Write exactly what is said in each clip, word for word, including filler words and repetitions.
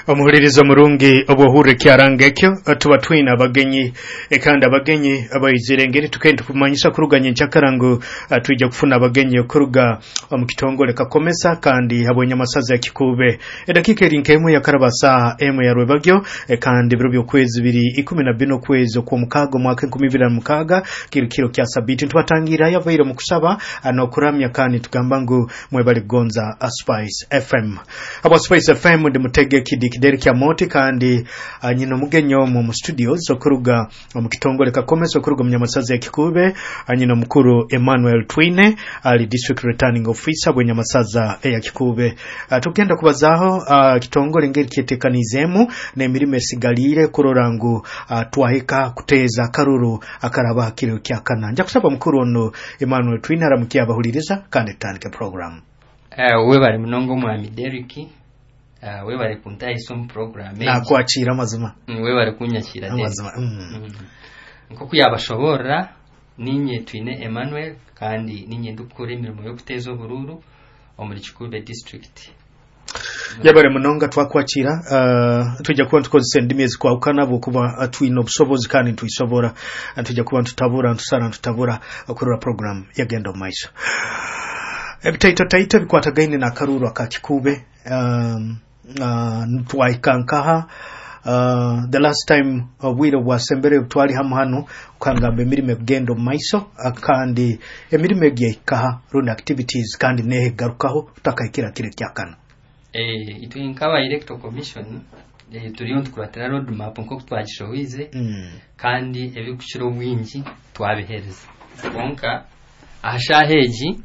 Omuhuririzo murungi obuhure kyarangekyo tuba twina abagenyi ekanda abagenyi abayizirengeri tukende kumanyisa kuruganya nchakarango tujja kufuna abagenyi okuruga mu kitongole kakomesa kandi habonye amasaza ya kikube edakika erinkemu ya karabasa emu ya rwebagyo kandi biro byokwezi biri ikumi na bino kwezi ku mukago mwaka nkumi bibiri na mukaga kirikiro kya sabiti twatangira yavaire mu kusaba anokuramya kandi tugamba ngo mwebali gonza a Spice F M abo Spice F M ndi mutege kidi kideri kya moti kandi uh, nyino mugenyo mu studios okuruga mu kitongole kakomesa okuruga mu nyamasazi ya kikube uh, nyino mukuru Emmanuel Twine ali district returning officer bwe nyamasaza ya kikube uh, tugenda kubazaho uh, kitongole ngeri kyetekanizemu n'emirime sigalire kurorangu uh, twahika kuteza karuru akaraba kiro kya kananja kusaba mukuru ono Emmanuel Twine aramukiye abahuliriza kandi tandike program eh uh, we bari munongo mwami Deriki Uh, we bari kunta isom program na kwakira mazima mm, we bari kunyakira de mazima mm. mm. nko kuyabashobora ninye Twine Emmanuel kandi ninye ndukore imirimo yo kuteza ubururu omuri Kikube district yabare munonga twakwakira uh, tujya kuba tukoze ndimezi kwa ukanabo kuba twino busobozi kandi twisobora tujya kuba tutabura tusana tutabura okurura program yagenda omaisha ebitaito taito bikwatagaine na karuru akakikube um uh, ntwaikankaha uh, the last time uh, we was sembere twali hamu hano ukangamba emirime gendo maiso kandi emirime gyekaha run activities kandi nehe garukaho utakayikira kire kyakana eh itu inkaba electoral commission eh turiyo tukuratira road map nko twagishowize mm. kandi ebikushiro bwingi twabihereza bonka ahashaheji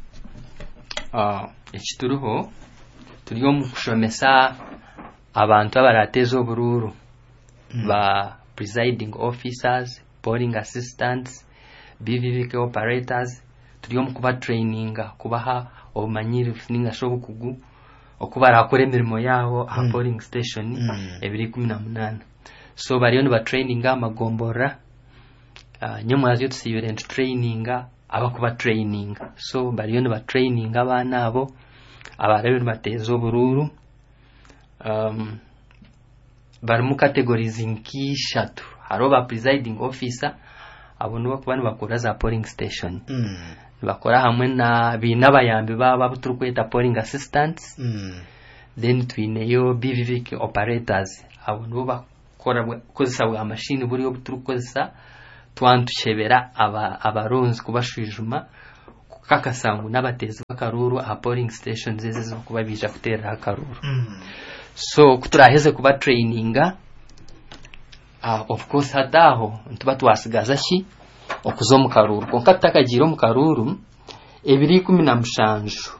ah uh, ekituruho turiyo mu kushomesa abantu abarateza obururu mm. ba presiding officers, polling assistants, B V V K operators turiyo mu kuba traininga kubaha obumanyiri ninga shobukugu okubara akore emirimo yaho aha mm. polling station mm. ebiri kumi na munana so bariyo ni ba traininga amagombora uh, nyamwazo tusibire traininga abakuba traininga so bariyo ni ba traininga abana abo abarebe batezo bururu um bari mu categories nkishatu haroba presiding officer abono bakubana bakora za polling station mm. bakora hamwe na binabayambe baba buturukweta polling assistants mm. then twineyo B V V K operators abono bakora kozesa bwa machine buri yo buturukozesa twantushebera aba abaronzi kubashwijuma kakasangu n'abatezi bakaruru a polling stations zeze kuba bija kutera akaruru mm. so kuturaheze kuba traininga uh, of course hataho ntuba twasigaza shi okuzo mu karuru konka takagiro mu karuru ebiri kumi na mushanju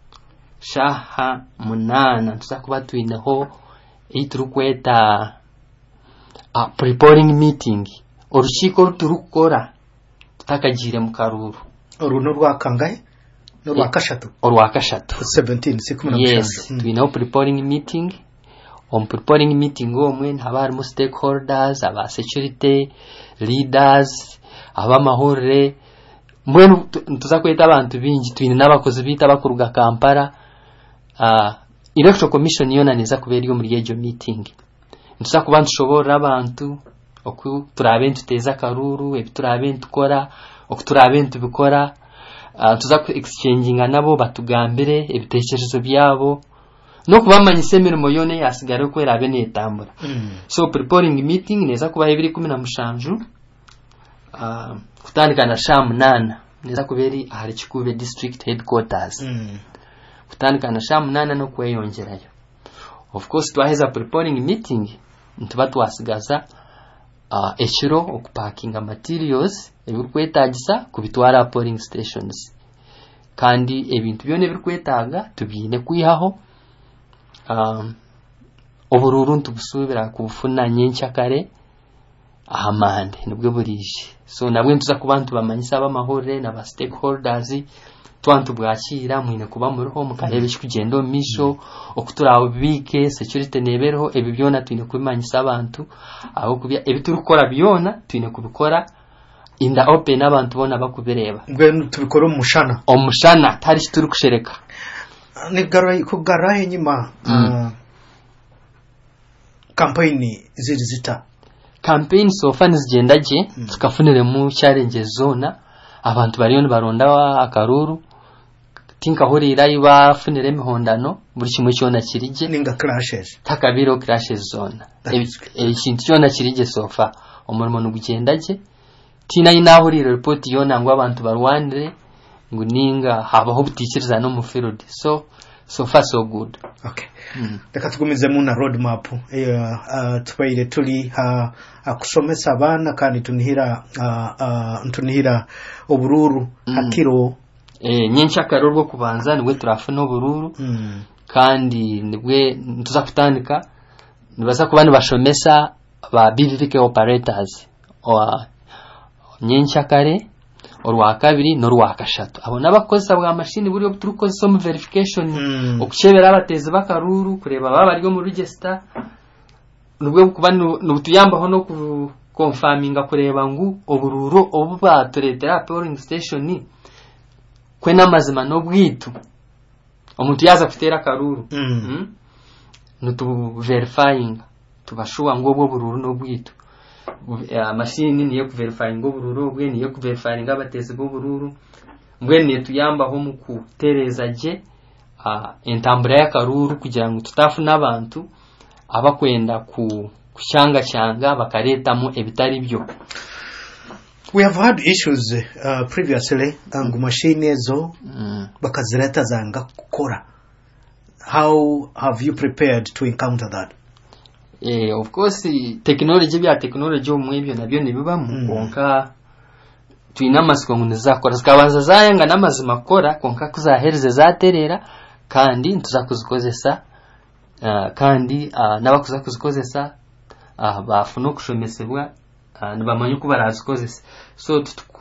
shaha munana tuzakuba twineho iturukweta a pre-polling meeting orushiko ruturukora tutakagire mu karuru oruno rwakangaye no rwakashatu orwakashatu seventeen sikumi yes mm. we know preparing meeting on preparing meeting omwe habari mu stakeholders aba security leaders aba mahore mbwenu tuzakweta abantu bingi twine nabakozi bita bakuruga Kampala uh, electoral commission yona neza kubera muri ejo meeting ntuzakubantu shobora abantu oku turabentu teza karuru ebiturabentu kora okuturabentu bikora uh, tuza exchanging nabo batugambire ebitekerezo byabo no kubamanyise mirimo yone yasigare kwera bene etambura mm. so preparing meeting neza kuba ebiri kumi na mushanju uh, kutandika na sham nana neza kuberi ahari Kikube district headquarters mm. kutandika na sham nana no kweyongerayo of course twaheza preparing meeting ntuba twasigaza uh, eshiro okupakinga materials ebikwetagisa kubitwara polling stations kandi ebintu byone bikwetaga tubine kwihaho um obururu ntubusubira kufuna nyencha kare ahamande nibwo burije so nabwe ntuza kubantu bamanyisa abamahore na ba stakeholders twantu bwakira mwine kuba muri ho mukarebe kigendo misho mm. okuturawo bike security nebereho ebi byona twine kubimanyisa abantu aho kubya ebiturukora byona twine kubikora in the open abantu bona bakubereba ngwe tubikora umushana umushana tari kituri kushereka ni garayi ko garayi nyima mm. uh, campaign ziri zita campaign so far zigenda je mm. tukafunire mu challenge zona abantu bariyo nibaronda akaruru tinka horira iba funire mihondano buri kimwe cyona kirije ninga clashes takabiro clashes zona ekintu cyona kirije so far umurimo n'ugenda je tina inahurira report yona ngo abantu barwanire ngo ninga habaho butikiriza no mu field so so far so good. Okay. Mm. Reka tugumize mu na road map eh uh, tubaire tuli ha akusomesa abana kandi tunihira uh, uh, tunihira obururu mm. hakiro eh nyencha karorwo kubanza nibwe turafuna obururu mm. kandi nibwe tuza kutandika nibaza kubana bashomesa ba B V V K operators o nyencha kare orwa kabiri no rwa kashatu abo nabakozi bwa machine buri obuturukoze some verification mm. okushebera abateze bakaruru kureba baba bari mu register nubwo kuba n'ubutuyambaho no ku confirminga kureba ngo obururo obu baturetera polling station kwe namazima no bwitu omuntu yaza kutera karuru mm. mm? no tu verifying tubashuwa ngo obwo bururu no bwitu ya machine niyo ku verifying ngo bururu bwe niyo ku verifying abateze go bururu mbwe ne tuyambaho mu kutereza je a entambura ya karuru kugira ngo tutafuna abantu abakwenda ku kushanga cyanga bakaretamo ebitari byo. We have had issues uh, previously angu machine ezo mm. bakazireta zanga kukora. How have you prepared to encounter that? Eh of course technology bya technology omwe byo nabyo nibiba mu konka twina masiko ngunizakora zikabanza zayanga namazima kora konka kuzahereze zaterera kandi tuzakuzikozesa uh, kandi uh, nabakuza kuzikozesa uh, bafuno kushomesebwa uh, nibamanyi ko barazikozesa so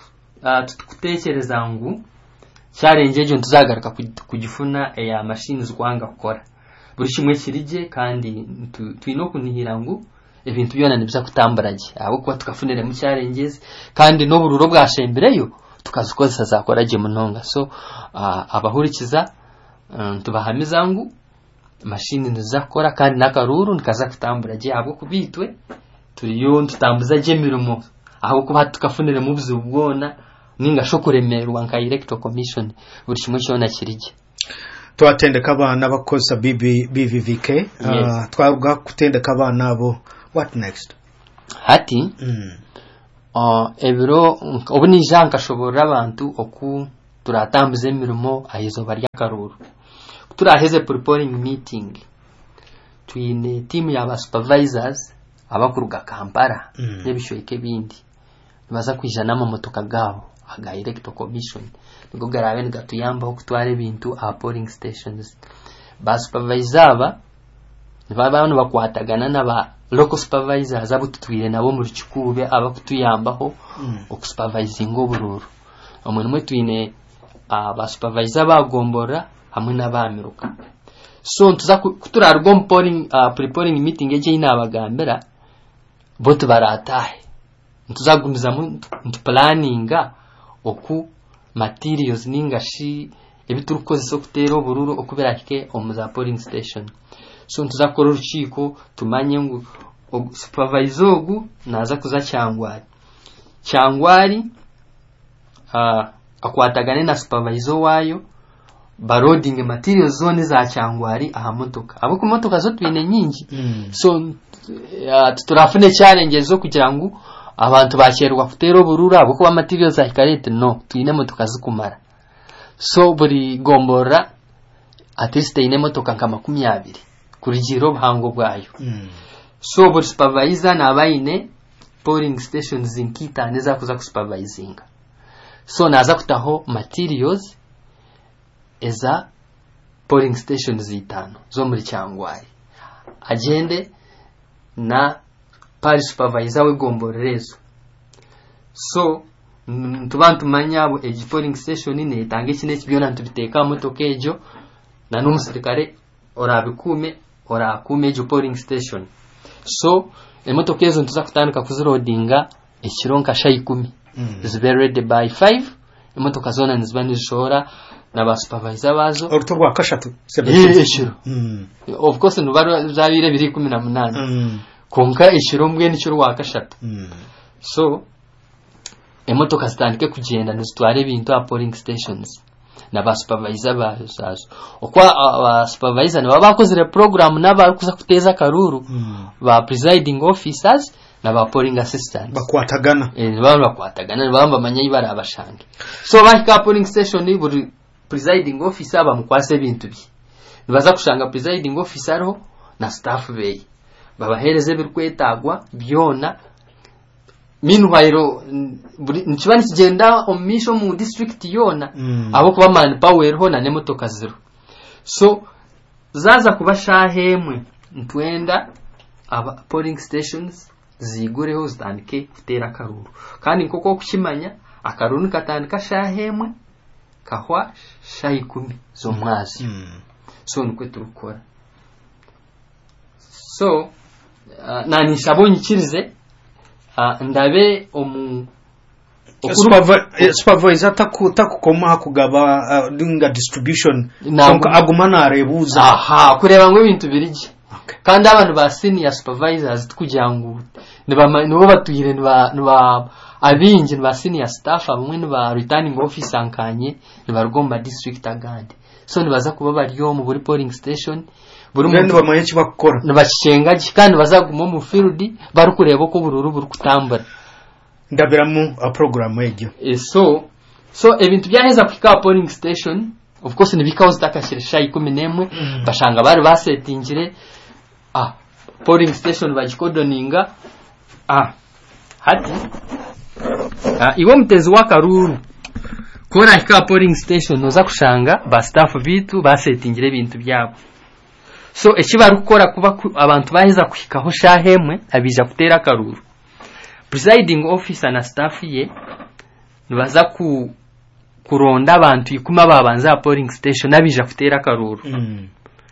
tutukutekereza ngo challenge ejo tuzagaruka kugifuna ya machine zkwanga gukora buri kimwe kirije kandi twino kunihira ngo ibintu byona nibya kutambaraje abo kuba tukafunire mu challenges kandi no bururo bwashembereyo tukazikozesa zakoraje munonga so uh, abahurikiza um, tubahamiza ngo machine ndizakora kandi nakaruru nikaza kutambaraje abo kubitwe turiyo tutambuza je mirumo abo kuba tukafunire mu buzi bwona ninga shokuremerwa nka electoral commission buri kimwe cyona kirije twatendeka abana bakoza B V V K yes. uh, twaruga kutendeka abana abo what next hati mm. uh, ebiro obuni janka shobora abantu oku turatambuze emirimo ahizo bari akaruru turaheze preparing meeting twine team ya supervisors abakuruga Kampala mm. nebishoyeke bindi baza kwijana mu motoka gabo aga electoral commission ngo garabe ngatuyamba okutwara ebintu a polling stations ba supervisor ba bano bakwatagana naba local supervisors abo tutwire nabo muri kikube abakutuyambaho mm. okusupervising obururu omwe mwe twine aba supervisor bagombora hamwe nabamiruka so tuza kuturarwa polling uh, preparing meeting eje inabagambera bote baratahe tuzagumiza mu planninga oku materials ningashi ebiturukoze so kutera obururu okubera kike omuza polling station so ntuzakora uruchiko tumanye ngo supervisor ogu naza kuza cyangwari cyangwari uh, akwatagane na supervisor wayo baroding materials zone za cyangwari aha motoka abo ku motoka zo twine nyingi mm. so uh, turafune challenge zo kugira ngo abantu bakerwa kutera obururu abo kuba materials za hikarete no twine motoka zikumara so buri gombora ateste ine motoka nka makumyabiri kurigiro buhango bwayo mm. so buri supervisor nabaine polling stations zinkita neza kuza kusupervisinga so naza kutaho materials eza polling stations zitano zo muri cyangwari agende na pari supervisor we gomborezo so tubantu manyabo eji polling station ine tange kine kibyona ntubiteka motoka ejo na n'umusirikare orabikume orakume ejo polling station so emotoka ezo ntuza kutandika kuzirodinga ekironka sha ikumi mm. is very ready by five emotoka zona nizibani zishora na ba supervisor bazo orutobwa kashatu seventy mm. of course nubaro zabire biri kumi na munane mm. konka ishirombwe n'icyo rwakashatu mm. so emotoka zitandike kugenda nizitware ibintu a polling stations na ba supervisor bazo okwa aba supervisor nabo bakozere program n'abakuza kuteza karuru mm. ba presiding officers na ba polling assistants bakwatagana eh baba bakwatagana bamba manya ibara abashange so bahika polling station ni buri presiding officer bamukwase ibintu bye nibaza kushanga presiding officer ho na staff be babahereze birkwetagwa byona meanwhile nchibani kigenda omisho mu district yona mm. abo kuba man power ho na nemotoka zero so zaza kubashahemwe ntwenda aba polling stations zigureho zitandike kutera karuru kandi nkoko kukimanya akaruru katandika shahemwe kahwa shayi kumi zo mwazi mm. so nikwe turukora so uh, nani shabonye kirize uh, ndabe omu supervisor takuta kukoma kugaba uh, dinga distribution sonka agumana arebuza aha kureba ngo ibintu birije okay. kandi abantu ba senior supervisors tukujangu niba nibo batuyire niba niba abinje niba senior staff abamwe niba returning officer ankanye niba rugomba district agandi so nibaza kuba bariyo mu buri polling station buri muntu bamaye kibakora nibashenga kandi bazaguma mu field bari kureba ko bururu buri kutambara ndabiramu a program ejo e so so ebintu byaheza kwika polling station of course nibikaho zitakashirisha ikumi nemwe mm. bashanga bari basetingire ah polling station bagikodoninga ah hati ah iwo mtezi wa karuru kora kwika polling station noza kushanga ba staff bitu basetingire ibintu byabo so ekiba rukora kuba abantu baheza kwikaho shahemwe abija kutera karuru presiding officer na staff ye nibaza ku kuronda abantu ikuma babanza polling station abija kutera karuru mm.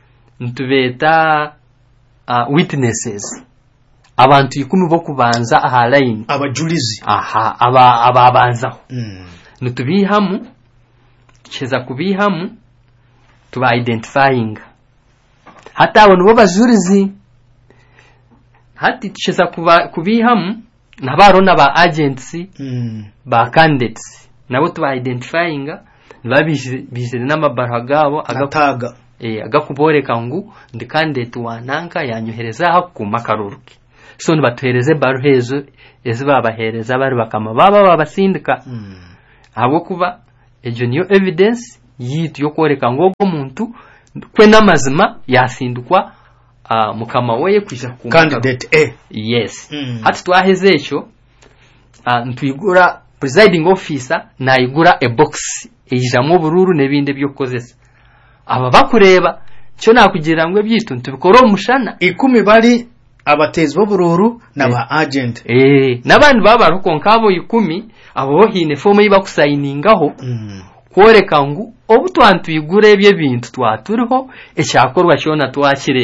ntubeta uh, witnesses abantu ikumi bo kubanza aha line abajulizi aha aba ababanza mm. ntubihamu cheza kubihamu tuba identifying hata abo nibo bajulizi hati cheza kuba kubihamu nabarona ba agency mm. ba candidates nabo tuba identifying babije n'amabara gabo agataga eh agakuboreka ngo ndi candidate wananka yanyohereza haku makaruruki so nibatuhereze baruhezo ezi babahereza bari bakama baba babasindika mm. abo kuba ejo niyo evidence yitu yo koreka ngo omuntu kwe namazima yasindukwa Uh, mukama weye kwisha ku candidate A yes mm. hati twaheze echo uh, ntwigura presiding officer na igura a box ejamo bururu nebinde byo kozesa aba bakureba cyo nakugira ngo byitu ntubikoro mushana ikumi bari abatezi bo bururu na ba eh. agent eh nabandi baba rukonkabo ikumi abo hine form yibakusayiningaho mm. koreka ngo obutwantu igure bye bintu twaturiho ecyakorwa cyona twakire